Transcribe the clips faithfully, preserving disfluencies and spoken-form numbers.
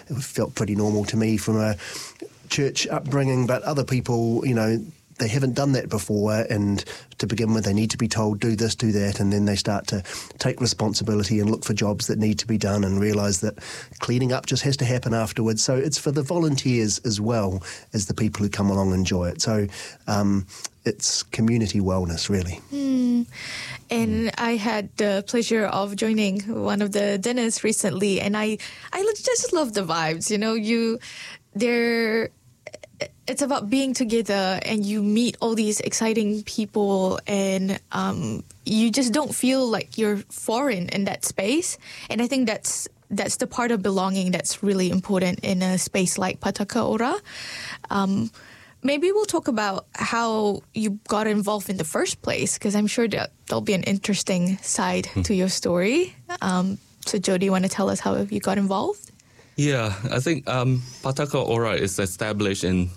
it felt pretty normal to me from a church upbringing, but other people, you know, they haven't done that before, and to begin with they need to be told do this, do that, and then they start to take responsibility and look for jobs that need to be done and realise that cleaning up just has to happen afterwards. So it's for the volunteers as well as the people who come along and enjoy it. So um, it's community wellness, really. Mm. And I had the pleasure of joining one of the dinners recently, and I, I just love the vibes. You know, you, they're, it's about being together, and you meet all these exciting people, and um, you just don't feel like you're foreign in that space. And I think that's that's the part of belonging that's really important in a space like Pataka Ora. Um, maybe we'll talk about how you got involved in the first place, because I'm sure that there'll be an interesting side mm. to your story. Um, so, Joe, do you want to tell us how you got involved? Yeah, I think um, Pataka Ora is established in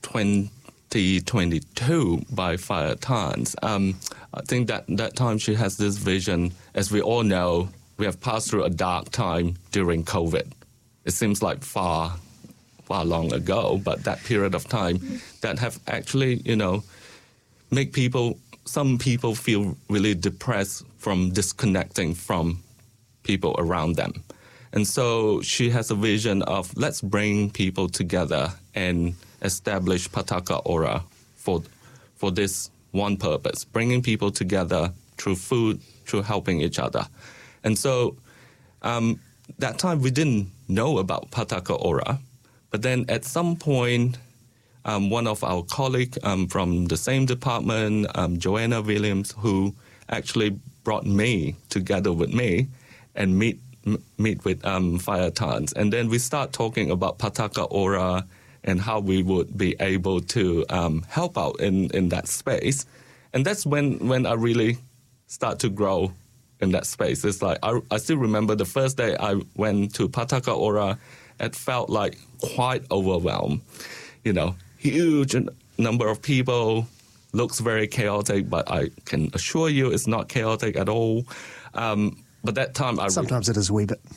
twenty twenty-two by Fire Tans. Um, I think that that time she has this vision. As we all know, we have passed through a dark time during COVID. It seems like far, far long ago, but that period of time that have actually, you know, make people, some people feel really depressed from disconnecting from people around them. And so she has a vision of let's bring people together and establish Pataka Ora for for this one purpose, bringing people together through food, through helping each other. And so um, that time we didn't know about Pataka Ora, but then at some point, um, one of our colleagues um, from the same department, um, Joanna Williams, who actually brought me together with me and meet m- meet with um, Fire Tans. And then we start talking about Pataka Ora and how we would be able to um, help out in, in that space. And that's when, when I really start to grow in that space. It's like, I, I still remember the first day I went to Pataka Ora, it felt like quite overwhelmed. You know, huge number of people, looks very chaotic, but I can assure you it's not chaotic at all. Um, but that time I... Sometimes re- it is a wee bit.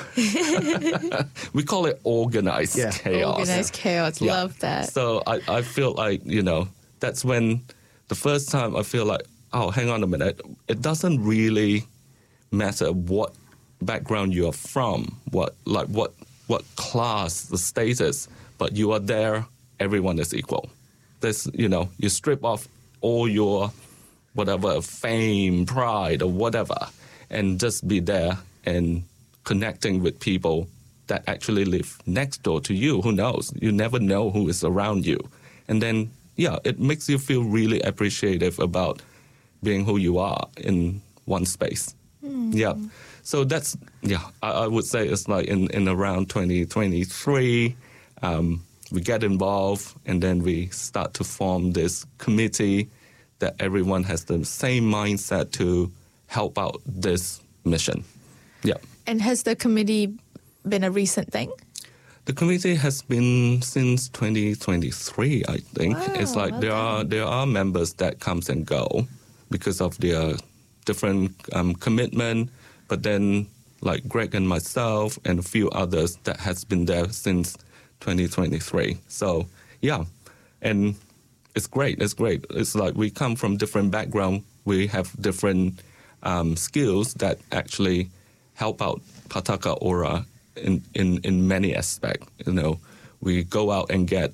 We call it organized yeah. chaos. Organized chaos, yeah. Love that. So I, I feel like, you know, that's when the first time I feel like, oh, hang on a minute. It doesn't really matter what background you are from, what like what what class, the status, but you are there, everyone is equal. There's, you know, you strip off all your whatever fame, pride, or whatever, and just be there and connecting with people that actually live next door to you. Who knows? You never know who is around you. And then, yeah, it makes you feel really appreciative about being who you are in one space. Mm. Yeah. So that's, yeah, I, I would say it's like in, in around twenty twenty-three, um, we get involved and then we start to form this committee that everyone has the same mindset to help out this mission. Yeah. And has the committee been a recent thing? The committee has been since twenty twenty-three, I think. Wow, it's like well there done. are there are members that comes and go because of their different um, commitment. But then, like Greg and myself and a few others that has been there since twenty twenty-three. So yeah, and it's great. It's great. It's like we come from different background. We have different um, skills that actually help out Pataka Ora in, in, in many aspects. You know, we go out and get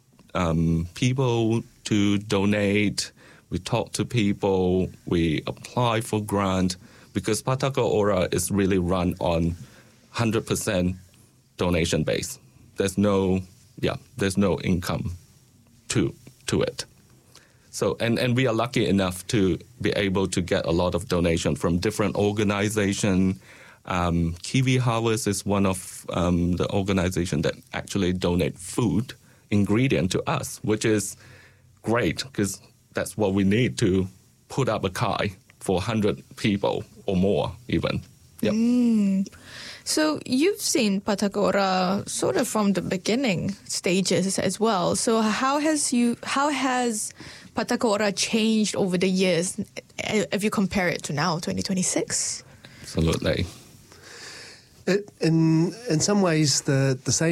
um, people to donate. We talk to people. We apply for grant because Pataka Ora is really run on one hundred percent donation base. There's no, yeah, there's no income to to it. So, and, and we are lucky enough to be able to get a lot of donation from different organizations. Um, Kiwi Harvest is one of um, the organizations that actually donate food ingredient to us, which is great because that's what we need to put up a kai for one hundred people or more even. Yep. Mm. So you've seen Pataka Ora sort of from the beginning stages as well. So how has you how has Pataka Ora changed over the years if you compare it to now, twenty twenty-six? Absolutely. It, in in some ways, the, the same